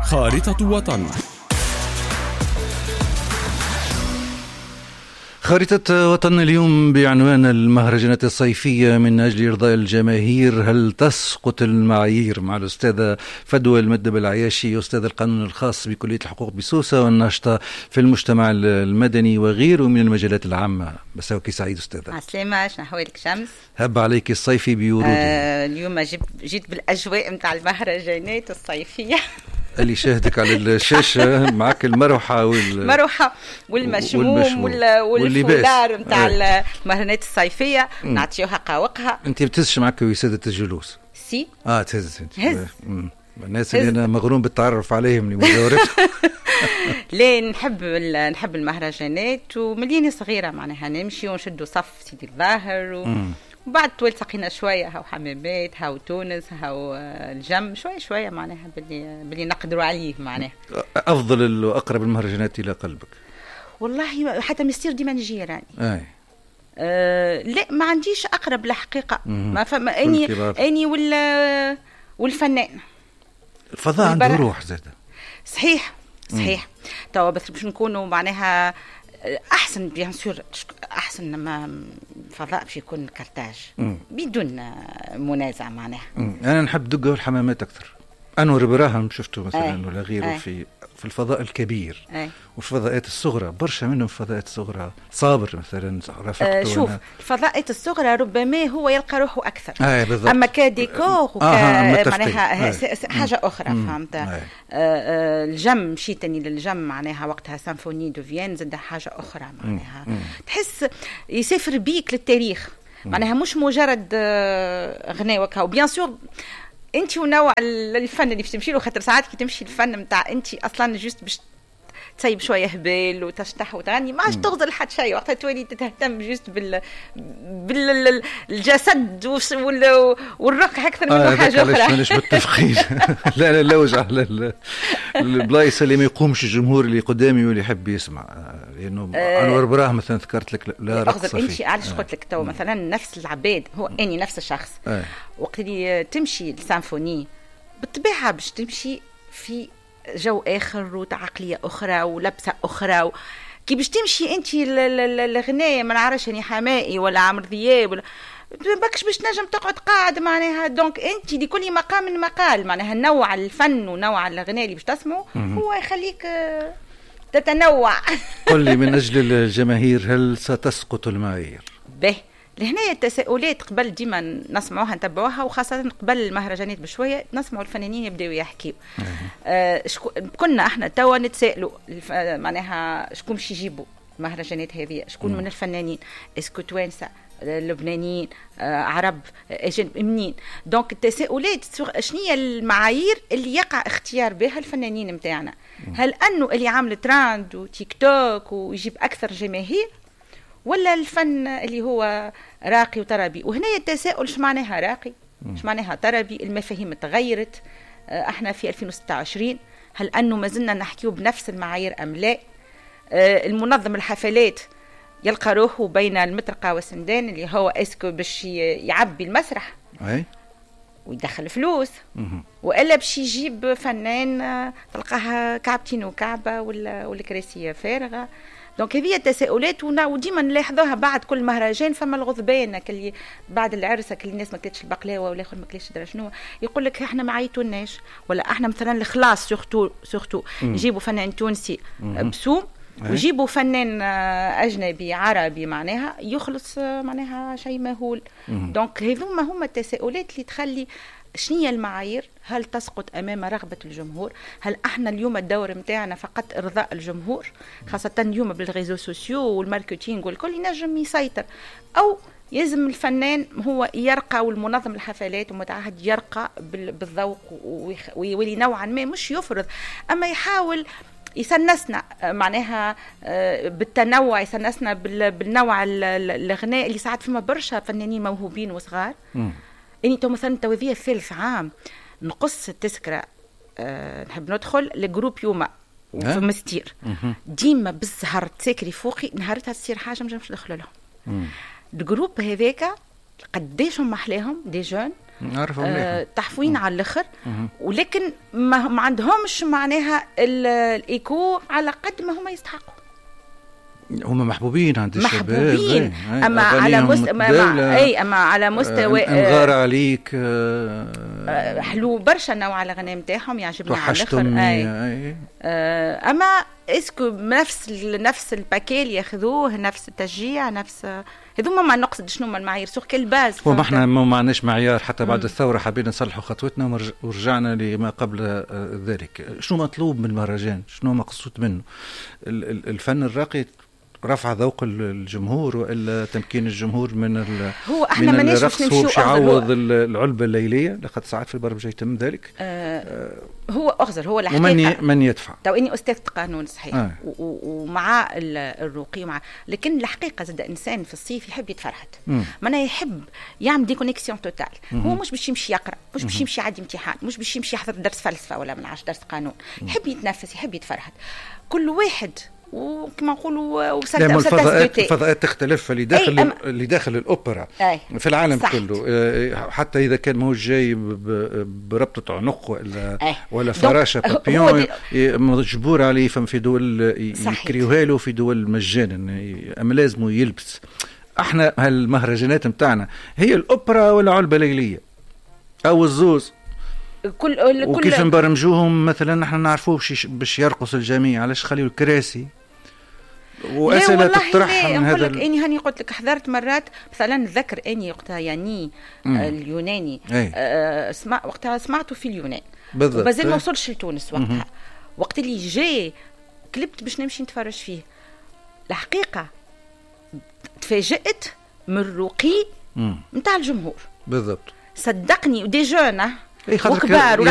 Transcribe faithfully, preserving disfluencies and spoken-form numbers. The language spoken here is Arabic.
خارطة وطن. خارطة وطن اليوم بعنوان المهرجانات الصيفية من أجل إرضاء الجماهير، هل تسقط المعايير؟ مع الأستاذة فدوى المدب العياشي، أستاذ القانون الخاص بكلية الحقوق بسوسة والناشطة في المجتمع المدني وغيره من المجالات العامة. مساوكي سعيد أستاذة. عسلامة، شنو أحوالك شمس؟ هب عليك الصيفي بيوروده. آه اليوم جيت, جيت بالأجواء متاع المهرجانات الصيفية. اللي شاهدك على الشاشة معك المروحة والمروحة والمشموم والفولار متاع المهرجانات الصيفية نعطيوها قاوقها. انت بتهزش معك وسادة الجلوس؟ سي اه تهز انت. هز الناس اللي انا مغروم بالتعرف عليهم لمجاورتهم. ليه نحب نحب المهرجانات، ومليانة صغيرة معناها نمشي ونشدوا صف سيدي الظاهر و... وبعد طول سقينا شويه هاو حمامات هاو تونس هاو الجم شويه شويه معناها باللي باللي نقدروا عليه. معناها افضل واقرب المهرجانات الى قلبك؟ والله حتى مستير ديما نجي راني اي أه لا ما عنديش اقرب الحقيقه. ما فما اني اني ولا والفنان الفضاء عنده روح زاده. صحيح صحيح. توا بس باش نكونوا معناها احسن بيان سور احسن لما فضاء باش يكون كارتاج بدون منازع. معناها انا نحب دقه والحمامات اكثر. انور ابراهيم شفته مثلا ولا غيره في في الفضاء الكبير أي. وفي الفضاءات الصغرى برشا منهم في الفضاءات الصغرى. صابر مثلا رافقته. آه شوف الفضاءات الصغرى ربما هو يلقى روحه اكثر. آه اما كديكور وك آه معناها آه حاجه اخرى. فهمت. آه آه الجم مشيتني للجم معناها وقتها سيمفوني دو فيين زاد حاجه اخرى. معناها مم. تحس يسافر بيك للتاريخ. معناها مش مجرد آه غناء وكا. وبيان سور انت ونوع الفن اللي باش تمشي له، خاطر ساعات كي تمشي الفن نتاع انت اصلا جوست باش تسيب شويه هبال وتشطح وتغني ما عادش تغزل حد شيء. وقتها تولي تهتم جوست بال بالجسد والروح اكثر من آه حاجه اخرى. علاش متفقين. لا لا لا وجع على البلايص اللي ما يقومش الجمهور اللي قدامي واللي يحب يسمع. لانه آه انور ابراهيم مثلا ذكرت لك لا رقصه فيه. انت علاش قلت لك تو مثلا نفس العباد هو اني نفس الشخص. آه. وقت اللي تمشي السيمفوني بالطبيعه باش تمشي في جو آخر وتعقلية أخرى ولبسة أخرى و... كي باش تمشي أنت الغناية ما نعرفش يعني حمائي ولا عمرو دياب ولا باكش باش نجم تقعد قاعد. معناها دونك أنت لكل مقام من مقال. معناها نوع الفن ونوع الغناء اللي باش تسمعه هو يخليك تتنوع. قل لي من أجل الجماهير هل ستسقط المعايير؟ به لهنا التساؤلات قبل ديما نسمعوها نتبعوها، وخاصة قبل المهرجانات بشوية نسمعوا الفنانين يبدأوا يحكيوا. آه شكو كنا احنا توا نتسائلوا معناها شكون باش يجيبوا المهرجانات هذه، شكون من الفنانين، اسكو توانسة لبنانيين آه عرب اجانب منين. دونك التساؤلات شنية المعايير اللي يقع اختيار بها الفنانين متاعنا؟ هل انه اللي عامل تراند وتيك توك ويجيب اكثر جماهير، ولا الفن اللي هو راقي وتربي؟ وهنا التساؤل ايش معناها راقي ايش معناها تربي؟ المفاهيم تغيرت. احنا في ألفين وستة وعشرين، هل انه ما زلنا نحكيو بنفس المعايير ام لا؟ المنظم الحفلات يلقى روحه بين المطرقه والسندان اللي هو اسكو باش يعبي المسرح اي ويدخل فلوس، والا باش يجيب فنان تلقاها كعبتين وكعبه ولا ولا كراسيه فارغه. دونك هذه التساؤلات وديما نلاحظوها بعد كل مهرجان. فما الغضبان اللي بعد العرسه كل الناس ما كلتش البقلاوه ولا اخر ما كلتش درا شنو، يقول لك احنا ما عيطولناش، ولا احنا مثلا الخلاص سورتو سورتو يجيبوا فنان تونسي بسوم ويجيبوا فنان اجنبي عربي معناها يخلص معناها شيء مهول. دونك هذوما هما التساؤلات اللي تخلي شنية المعايير؟ هل تسقط أمام رغبة الجمهور؟ هل احنا اليوم الدور متاعنا فقط إرضاء الجمهور، خاصة اليوم بالغيزو سوسيو والماركتينغ والكل ينجم يسيطر، أو يلزم الفنان هو يرقى والمنظم الحفلات ومتعهد يرقى بالذوق ويولي نوعا ما مش يفرض أما يحاول يسنسنا معناها بالتنوع، يسنسنا بالنوع الغناء اللي ساعات فيما برشا فنانين موهوبين وصغار. اني تو مثلا توذيه ثالث عام نقص التذكره أه نحب ندخل لجروب يوما في مستير ديما بالزهر تسكري فوقي نهارتها تصير حاجه ما نجمش ندخل لهم. الجروب هذاك قداش هم محلاهم دي جون آه تحفوين على الاخر، ولكن ما, ما عندهمش معناها الايكو على قد ما هم يستحقوا. هم محبوبين عند الشباب، محبوبين اما على مستوى اي اما على مستوى انغار عليك آه حلو برشا نوع الاغاني نتاعهم يعجبني على الاخر. اي, أي. آه اما اسكو نفس نفس الباكيل ياخذوه، نفس التشجيع، نفس هذوما ما نقصد شنو ما المعايير سوق الباز. وما احنا ما معناش معيار حتى بعد م. الثوره حبينا نصلحوا خطوتنا ورجعنا لما قبل ذلك. شنو مطلوب من المهرجان؟ شنو مقصود منه؟ الفن الراقي رفع ذوق الجمهور والا تمكين الجمهور من هو احنا من الرقص؟ هو باش يعوض العلبه الليليه لقد ساعات في البرمجه يتم ذلك. آه هو اغزر هو الحقيقه ومن من يدفع. تو اني استاذ قانون صحيح آه. ومع الرقي ومع، لكن الحقيقه زاد انسان في الصيف يحب يتفرهد، معناها يحب يعمل دي كونيكسيون توتال. هو مش باش يمشي يقرا، مش باش يمشي يعدي امتحان، مش باش يمشي يحضر درس فلسفه ولا من عشر درس قانون، يحب يتنفس، يحب يتفرهد. كل واحد وكما نقولوا الفضاءات الفضاءات تختلف. اللي داخل أم... اللي داخل الاوبرا أي. في العالم صحت. كله حتى اذا كان ماهوش جاي بربطه عنق ولا أي. ولا فراشه بابيون مجبور عليه فم في دول يكريوها له، في دول مجانا اما لازم يلبس. احنا هالمهرجانات نتاعنا هي الاوبرا ولا علبه ليليه او الزوز كل وكيف كل... نبرمجوهم مثلا نحن نعرفوه باش يرقص الجميع، علاش خليوا الكراسي واسئله تطرح من هذا ال... اني هاني قلت لك حضرت مرات مثلا نذكر اني وقتها يعني آه اليوناني آه سمع وقتها سمعته في اليونان ومازال ما وصلش لتونس وقتها. مم. وقت اللي جاي كلبت باش نمشي نتفرج فيه، الحقيقه تفاجأت من الرقي نتاع الجمهور. بالضبط، صدقني ودي جون وكبار